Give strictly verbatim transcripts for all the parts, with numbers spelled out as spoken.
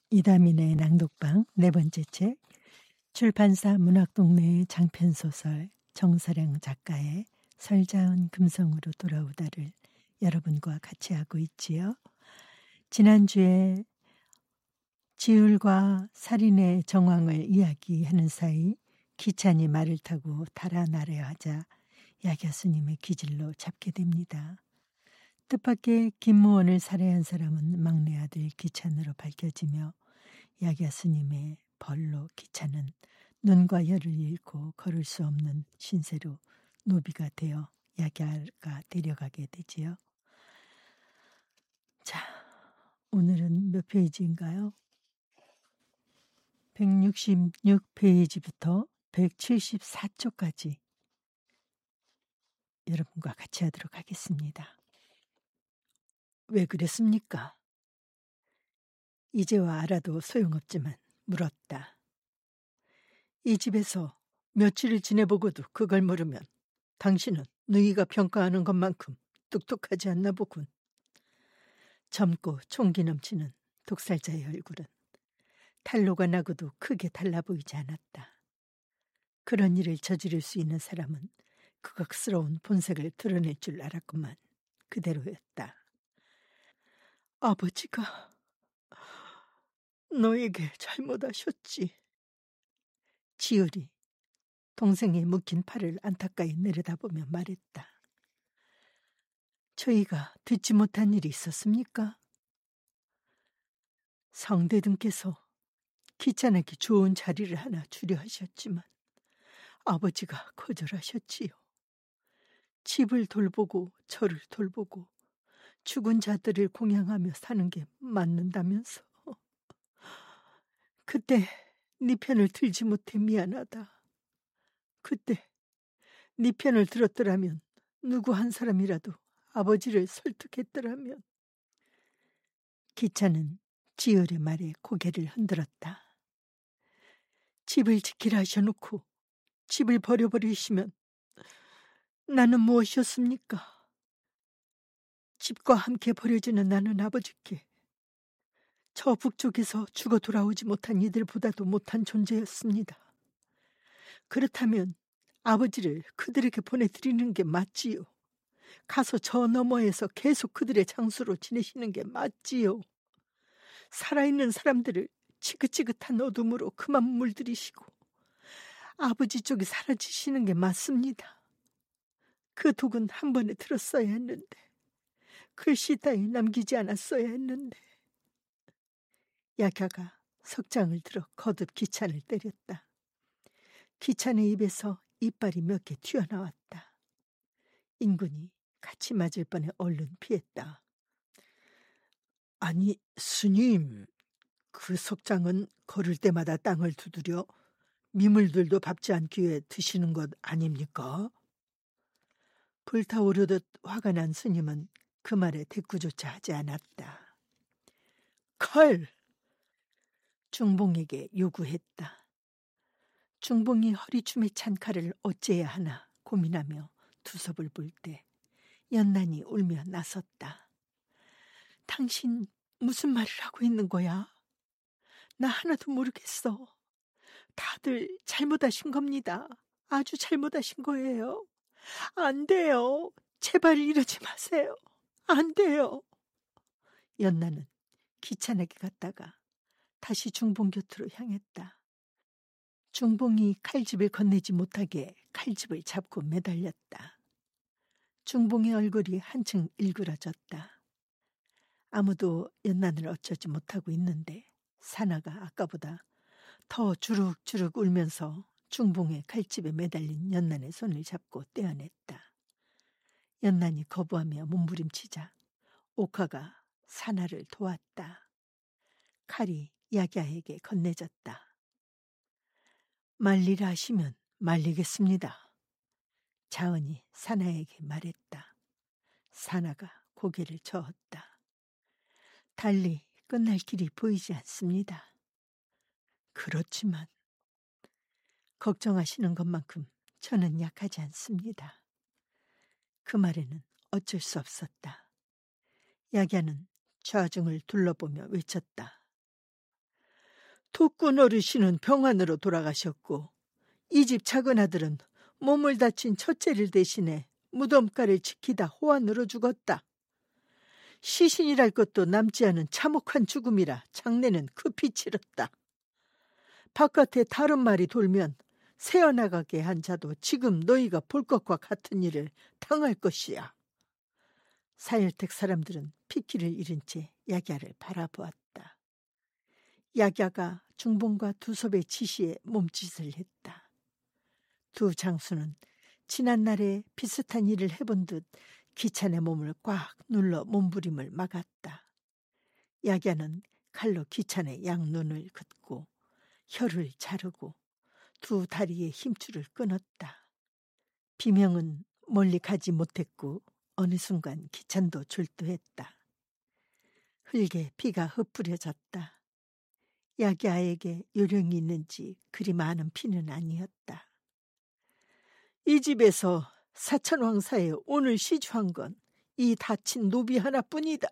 이다민의 낭독방 네 번째 책, 출판사 문학동네의 장편소설 정서량 작가의 설자은 금성으로 돌아오다를 여러분과 같이 하고 있지요. 지난주에 지울과 살인의 정황을 이야기하는 사이 기찬이 말을 타고 달아나려 하자 야 교수님의 기질로 잡게 됩니다. 뜻밖의 김무원을 살해한 사람은 막내 아들 기찬으로 밝혀지며 야 교수님의 벌로 기찬은 눈과 혀를 잃고 걸을 수 없는 신세로 노비가 되어 야가가 데려가게 되지요. 자, 오늘은 몇 페이지인가요? 백육십육 페이지부터 백칠십사 쪽까지 여러분과 같이 하도록 하겠습니다. 왜 그랬습니까? 이제와 알아도 소용없지만 물었다. 이 집에서 며칠을 지내보고도 그걸 모르면 당신은 너희가 평가하는 것만큼 똑똑하지 않나 보군. 젊고 총기 넘치는 독살자의 얼굴은 탈로가 나고도 크게 달라 보이지 않았다. 그런 일을 저지를 수 있는 사람은 극악스러운 본색을 드러낼 줄 알았구만. 그대로였다. 아버지가 너에게 잘못하셨지. 지율이 동생의 묶인 팔을 안타까이 내려다보며 말했다. 저희가 듣지 못한 일이 있었습니까? 성대등께서 기찬에게 좋은 자리를 하나 주려 하셨지만 아버지가 거절하셨지요. 집을 돌보고 저를 돌보고 죽은 자들을 공양하며 사는 게 맞는다면서. 그때 네 편을 들지 못해 미안하다. 그때 네 편을 들었더라면 누구 한 사람이라도 아버지를 설득했더라면. 기찬은 지열의 말에 고개를 흔들었다. 집을 지키라 하셔놓고 집을 버려버리시면 나는 무엇이었습니까? 집과 함께 버려지는 나는 아버지께 저 북쪽에서 죽어 돌아오지 못한 이들보다도 못한 존재였습니다. 그렇다면 아버지를 그들에게 보내드리는 게 맞지요. 가서 저 너머에서 계속 그들의 장수로 지내시는 게 맞지요. 살아있는 사람들을 지긋지긋한 어둠으로 그만 물들이시고 아버지 쪽이 사라지시는 게 맞습니다. 그 독은 한 번에 들었어야 했는데, 글씨 따위 남기지 않았어야 했는데. 야가가 석장을 들어 거듭 기찬을 때렸다. 기찬의 입에서 이빨이 몇 개 튀어나왔다. 인군이 같이 맞을 뻔해 얼른 피했다. 아니, 스님, 그 석장은 걸을 때마다 땅을 두드려 미물들도 밟지 않기 위해 드시는 것 아닙니까? 불타오르듯 화가 난 스님은 그 말에 대꾸조차 하지 않았다. 칼! 중봉에게 요구했다. 중봉이 허리춤에 찬 칼을 어째야 하나 고민하며 두섭을 볼 때 연난이 울며 나섰다. 당신 무슨 말을 하고 있는 거야? 나 하나도 모르겠어. 다들 잘못하신 겁니다. 아주 잘못하신 거예요. 안 돼요. 제발 이러지 마세요. 안 돼요. 연나는 기찬에게 갔다가 다시 중봉 곁으로 향했다. 중봉이 칼집을 건네지 못하게 칼집을 잡고 매달렸다. 중봉의 얼굴이 한층 일그러졌다. 아무도 연난을 어쩌지 못하고 있는데 사나가 아까보다 더 주룩주룩 울면서 중봉의 칼집에 매달린 연난의 손을 잡고 떼어냈다. 연난이 거부하며 몸부림치자 옥화가 사나를 도왔다. 칼이 야갸에게 건네졌다. 말리라 하시면 말리겠습니다. 자은이 사나에게 말했다. 사나가 고개를 저었다. 달리 끝날 길이 보이지 않습니다. 그렇지만 걱정하시는 것만큼 저는 약하지 않습니다. 그 말에는 어쩔 수 없었다. 야갸는 좌중을 둘러보며 외쳤다. 독군 어르신은 병환으로 돌아가셨고 이 집 작은 아들은 몸을 다친 첫째를 대신해 무덤가를 지키다 호환으로 죽었다. 시신이랄 것도 남지 않은 참혹한 죽음이라 장례는 급히 치렀다. 바깥에 다른 말이 돌면 새어나가게 한 자도 지금 너희가 볼 것과 같은 일을 당할 것이야. 사열택 사람들은 피키를 잃은 채 야갸를 바라보았다. 야갸가 중봉과 두섭의 지시에 몸짓을 했다. 두 장수는 지난날에 비슷한 일을 해본 듯 기찬의 몸을 꽉 눌러 몸부림을 막았다. 야갸는 칼로 기찬의 양눈을 긋고 혀를 자르고 두 다리의 힘줄을 끊었다. 비명은 멀리 가지 못했고 어느 순간 기찬도 졸도했다. 흙에 피가 흩뿌려졌다. 야갸에게 요령이 있는지 그리 많은 피는 아니었다. 이 집에서 사천왕사에 오늘 시주한 건 이 다친 노비 하나뿐이다.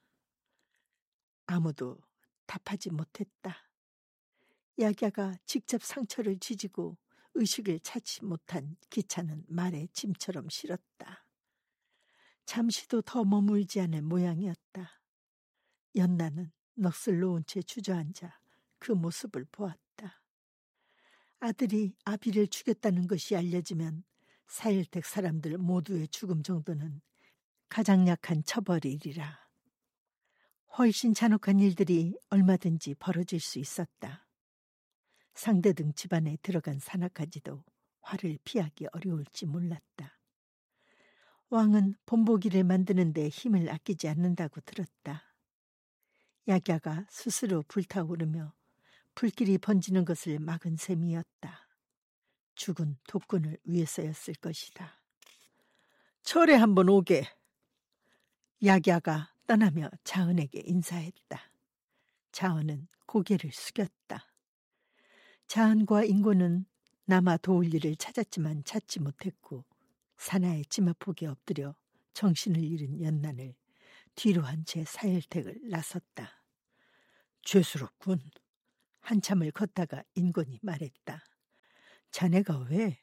아무도 답하지 못했다. 야갸가 직접 상처를 지지고 의식을 찾지 못한 기찬은 말에 짐처럼 실었다. 잠시도 더 머물지 않을 모양이었다. 연나는 넋을 놓은 채 주저앉아 그 모습을 보았다. 아들이 아비를 죽였다는 것이 알려지면 사일택 사람들 모두의 죽음 정도는 가장 약한 처벌이리라. 훨씬 잔혹한 일들이 얼마든지 벌어질 수 있었다. 상대등 집안에 들어간 산악까지도 화를 피하기 어려울지 몰랐다. 왕은 본보기를 만드는 데 힘을 아끼지 않는다고 들었다. 야갸가 스스로 불타오르며 불길이 번지는 것을 막은 셈이었다. 죽은 독군을 위해서였을 것이다. 절에 한번 오게. 야갸가 떠나며 자은에게 인사했다. 자은은 고개를 숙였다. 자은과 인고는 남아 도울 일을 찾았지만 찾지 못했고 사나의 치마폭에 엎드려 정신을 잃은 연난을 뒤로 한 채 사열택을 나섰다. 죄스럽군. 한참을 걷다가 인곤이 말했다. 자네가 왜?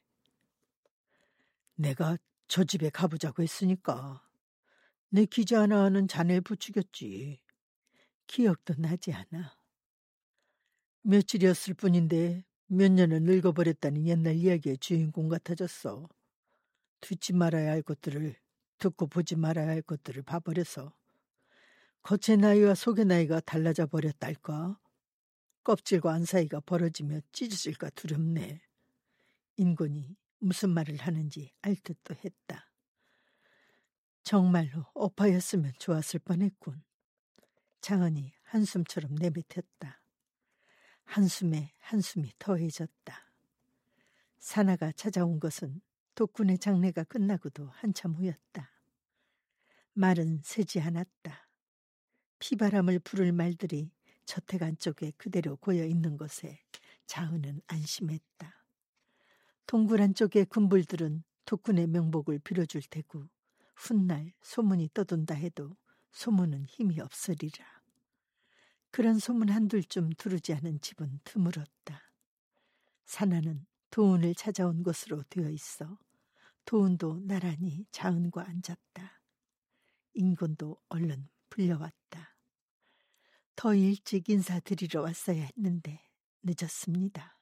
내가 저 집에 가보자고 했으니까. 내 기자 하나는 자네 부추겼지. 기억도 나지 않아. 며칠이었을 뿐인데 몇 년을 늙어버렸다는 옛날 이야기의 주인공 같아졌어. 듣지 말아야 할 것들을 듣고 보지 말아야 할 것들을 봐버려서 겉의 나이와 속의 나이가 달라져 버렸달까? 껍질과 안 사이가 벌어지며 찢어질까 두렵네. 인곤이 무슨 말을 하는지 알 듯도 했다. 정말로 업하였으면 좋았을 뻔했군. 자은이 한숨처럼 내뱉었다. 한숨에 한숨이 더해졌다. 사나가 찾아온 것은 독군의 장례가 끝나고도 한참 후였다. 말은 새지 않았다. 피바람을 부를 말들이 저택 안쪽에 그대로 고여 있는 것에 자은은 안심했다. 동굴 안쪽의 군불들은 독군의 명복을 빌어줄 테고 훗날 소문이 떠돈다 해도 소문은 힘이 없으리라. 그런 소문 한둘쯤 두르지 않은 집은 드물었다. 사나는 도운을 찾아온 것으로 되어 있어 도운도 나란히 자은과 앉았다. 인곤도 얼른 불려왔다. 더 일찍 인사드리러 왔어야 했는데 늦었습니다.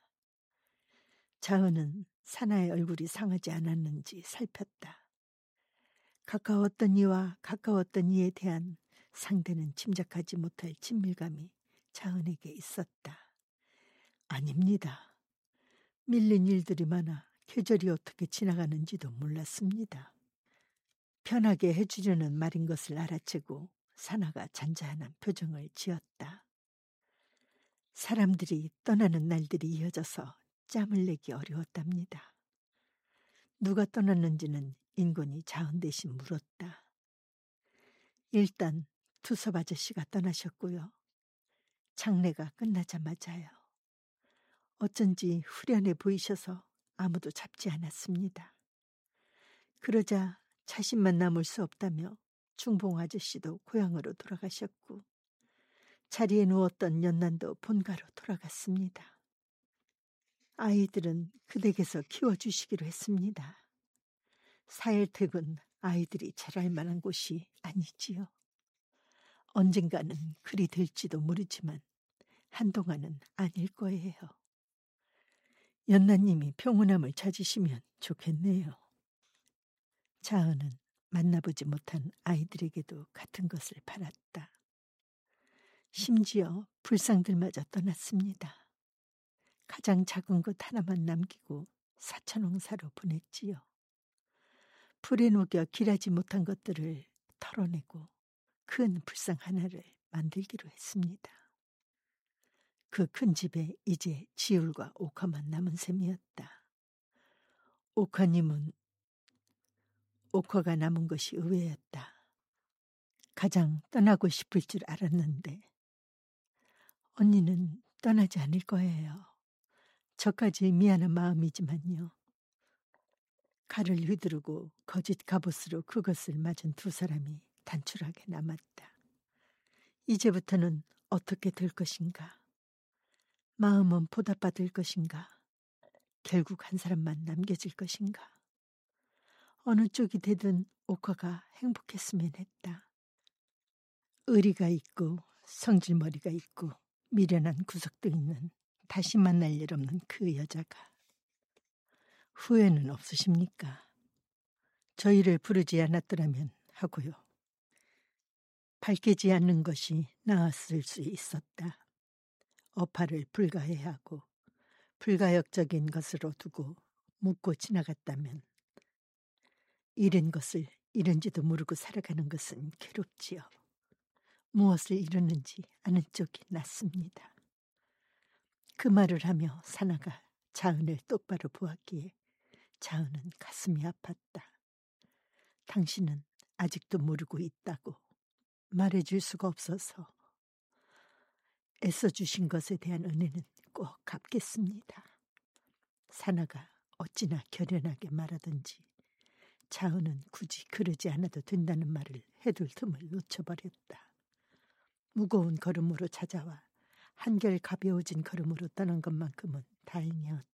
자은은 사나의 얼굴이 상하지 않았는지 살폈다. 가까웠던 이와 가까웠던 이에 대한 상대는 짐작하지 못할 친밀감이 자은에게 있었다. 아닙니다. 밀린 일들이 많아 계절이 어떻게 지나가는지도 몰랐습니다. 편하게 해주려는 말인 것을 알아채고 사나가 잔잔한 표정을 지었다. 사람들이 떠나는 날들이 이어져서 짬을 내기 어려웠답니다. 누가 떠났는지는 인곤이 자은 대신 물었다. 일단 투섭 아저씨가 떠나셨고요. 장례가 끝나자마자요. 어쩐지 후련해 보이셔서 아무도 잡지 않았습니다. 그러자 자신만 남을 수 없다며 중봉 아저씨도 고향으로 돌아가셨고 자리에 누웠던 연난도 본가로 돌아갔습니다. 아이들은 그 댁에서 키워주시기로 했습니다. 사일택은 아이들이 자랄 만한 곳이 아니지요. 언젠가는 그리 될지도 모르지만 한동안은 아닐 거예요. 연나님이 평온함을 찾으시면 좋겠네요. 자은은 만나보지 못한 아이들에게도 같은 것을 바랐다. 심지어 불상들마저 떠났습니다. 가장 작은 것 하나만 남기고 사천홍사로 보냈지요. 불에 녹여 길하지 못한 것들을 털어내고 큰 불상 하나를 만들기로 했습니다. 그 큰 집에 이제 지울과 옥화만 남은 셈이었다. 옥화님은 옥화가 남은 것이 의외였다. 가장 떠나고 싶을 줄 알았는데 언니는 떠나지 않을 거예요. 저까지 미안한 마음이지만요. 칼을 휘두르고 거짓 갑옷으로 그것을 맞은 두 사람이 단출하게 남았다. 이제부터는 어떻게 될 것인가? 마음은 보답받을 것인가? 결국 한 사람만 남겨질 것인가? 어느 쪽이 되든 옥화가 행복했으면 했다. 의리가 있고 성질머리가 있고 미련한 구석도 있는 다시 만날 일 없는 그 여자가 후회는 없으십니까? 저희를 부르지 않았더라면 하고요. 밝히지 않는 것이 나았을 수 있었다. 어파를 불가해하고 불가역적인 것으로 두고 묻고 지나갔다면 잃은 것을 잃은지도 모르고 살아가는 것은 괴롭지요. 무엇을 잃었는지 아는 쪽이 낫습니다. 그 말을 하며 사나가 자은을 똑바로 보았기에 자은은 가슴이 아팠다. 당신은 아직도 모르고 있다고 말해줄 수가 없어서 애써주신 것에 대한 은혜는 꼭 갚겠습니다. 사나가 어찌나 결연하게 말하든지 자은은 굳이 그러지 않아도 된다는 말을 해둘 틈을 놓쳐버렸다. 무거운 걸음으로 찾아와 한결 가벼워진 걸음으로 떠난 것만큼은 다행이었다.